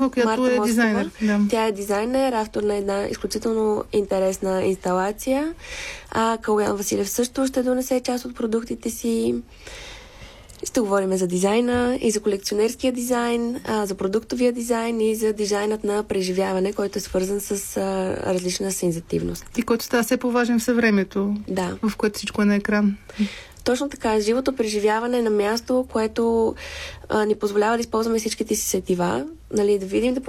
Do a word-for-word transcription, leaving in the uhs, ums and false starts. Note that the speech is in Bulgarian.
Мостова, която Марта е Мостова. дизайнер. Да. Тя е дизайнер, автор на една изключително интересна инсталация. А Калоян Василев също ще донесе част от продуктите си. Ще говорим за дизайна и за колекционерския дизайн, а, за продуктовия дизайн и за дизайнът на преживяване, който е свързан с а, различна сензитивност. И който става все по-важен в съвремето, Да. в което всичко е на екран. Точно така, живото преживяване на място, което а, ни позволява да използваме всичките си сетива, нали, да видим, да